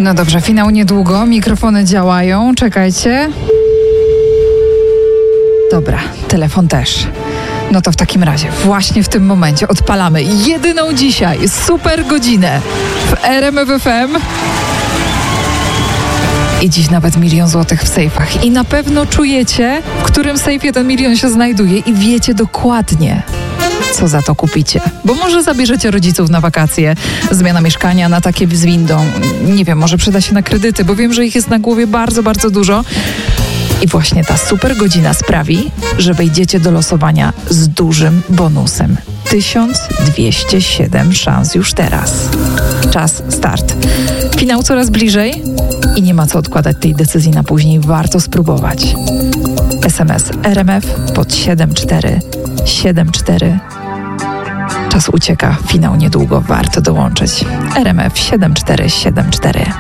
No dobrze, finał niedługo, mikrofony działają, czekajcie. Dobra, telefon też. No to w takim razie, właśnie w tym momencie odpalamy jedyną dzisiaj super godzinę w RMF FM. I dziś nawet 1 000 000 złotych w sejfach. I na pewno czujecie, w którym sejfie ten 1 000 000 się znajduje i wiecie dokładnie, co za to kupicie. Bo może zabierzecie rodziców na wakacje, zmiana mieszkania na takie z windą. Nie wiem, może przyda się na kredyty, bo wiem, że ich jest na głowie bardzo, bardzo dużo. I właśnie ta super godzina sprawi, że wejdziecie do losowania z dużym bonusem. 1207 szans już teraz. Czas, start. Finał coraz bliżej i nie ma co odkładać tej decyzji na później. Warto spróbować. SMS RMF pod 7474. Czas ucieka, finał niedługo, warto dołączyć. RMF 7474.